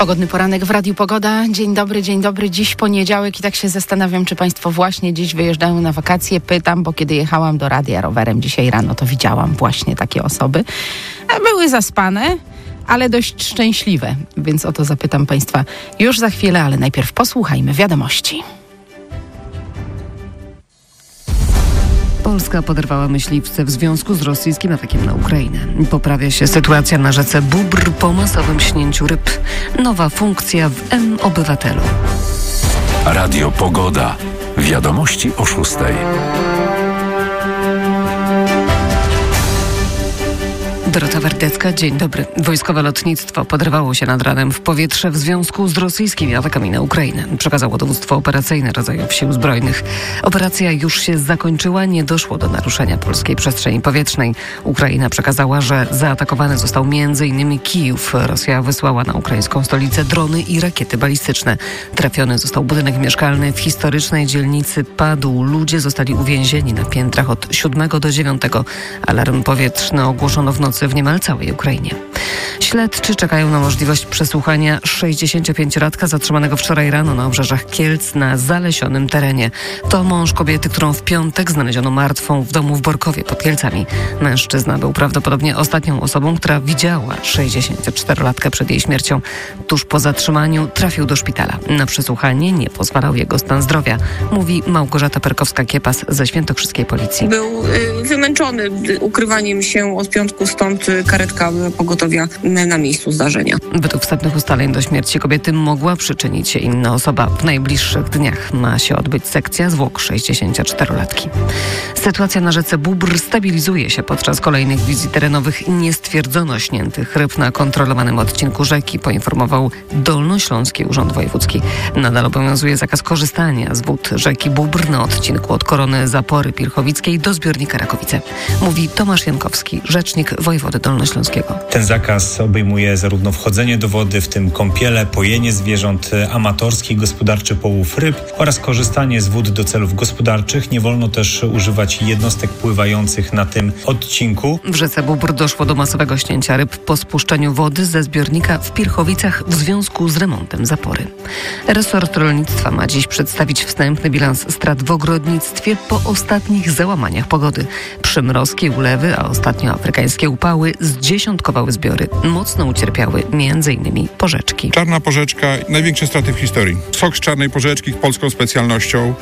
Pogodny poranek w Radiu Pogoda. Dzień dobry. Dziś poniedziałek i tak się zastanawiam, czy Państwo właśnie dziś wyjeżdżają na wakacje. Pytam, bo kiedy jechałam do radia rowerem dzisiaj rano, to widziałam właśnie takie osoby. Były zaspane, ale dość szczęśliwe. Więc o to zapytam Państwa już za chwilę, ale najpierw posłuchajmy wiadomości. Polska poderwała myśliwce w związku z rosyjskim atakiem na Ukrainę. Poprawia się sytuacja na rzece Bóbr po masowym śnięciu ryb. Nowa funkcja w mObywatelu. Radio Pogoda. Wiadomości o 6:00. Dorota Wardecka, dzień dobry. Wojskowe lotnictwo poderwało się nad ranem w powietrze w związku z rosyjskimi atakami na Ukrainę. Przekazało dowództwo operacyjne rodzajów sił zbrojnych. Operacja już się zakończyła, nie doszło do naruszenia polskiej przestrzeni powietrznej. Ukraina przekazała, że zaatakowany został m.in. Kijów. Rosja wysłała na ukraińską stolicę drony i rakiety balistyczne. Trafiony został budynek mieszkalny w historycznej dzielnicy Padł. Ludzie zostali uwięzieni na piętrach od 7 do 9. Alarm powietrzny ogłoszono w nocy w niemal całej Ukrainie. Śledczy czekają na możliwość przesłuchania 65-latka zatrzymanego wczoraj rano na obrzeżach Kielc na zalesionym terenie. To mąż kobiety, którą w piątek znaleziono martwą w domu w Borkowie pod Kielcami. Mężczyzna był prawdopodobnie ostatnią osobą, która widziała 64-latkę przed jej śmiercią. Tuż po zatrzymaniu trafił do szpitala. Na przesłuchanie nie pozwalał jego stan zdrowia, mówi Małgorzata Perkowska-Kiepas ze świętokrzyskiej policji. Był wymęczony ukrywaniem się od piątku, stąd karetka pogotowia na miejscu zdarzenia. Według wstępnych ustaleń do śmierci kobiety mogła przyczynić się inna osoba. W najbliższych dniach ma się odbyć sekcja zwłok 64-latki. Sytuacja na rzece Bóbr stabilizuje się. Podczas kolejnych wizji terenowych nie stwierdzono śniętych ryb na kontrolowanym odcinku rzeki, poinformował Dolnośląski Urząd Wojewódzki. Nadal obowiązuje zakaz korzystania z wód rzeki Bóbr na odcinku od Korony Zapory Pilchowickiej do zbiornika Rakowice. Mówi Tomasz Jankowski, rzecznik wojewody dolnośląskiego. Ten zakaz obejmuje zarówno wchodzenie do wody, w tym kąpiele, pojenie zwierząt amatorskich, gospodarczy połów ryb oraz korzystanie z wód do celów gospodarczych. Nie wolno też używać jednostek pływających na tym odcinku. W rzece Bóbr doszło do masowego śnięcia ryb po spuszczeniu wody ze zbiornika w Pilchowicach w związku z remontem zapory. Resort rolnictwa ma dziś przedstawić wstępny bilans strat w ogrodnictwie po ostatnich załamaniach pogody. Przymrozki, ulewy, a ostatnio afrykańskie upały zdziesiątkowały zbiory. Mocno ucierpiały m.in. porzeczki. Czarna porzeczka, największe straty w historii. Sok z czarnej porzeczki polską specjalnością.